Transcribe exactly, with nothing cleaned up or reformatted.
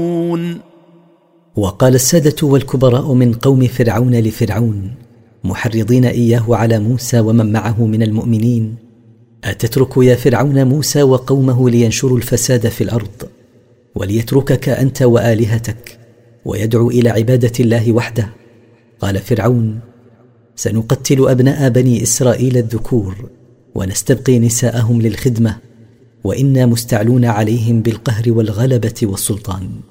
وقال السادة والكبراء من قوم فرعون لفرعون محرضين إياه على موسى ومن معه من المؤمنين: أتترك يا فرعون موسى وقومه لينشروا الفساد في الأرض وليتركك أنت وآلهتك ويدعو إلى عبادة الله وحده؟ قال فرعون: سنقتل أبناء بني إسرائيل الذكور ونستبقي نساءهم للخدمة، وإنا مستعلون عليهم بالقهر والغلبة والسلطان.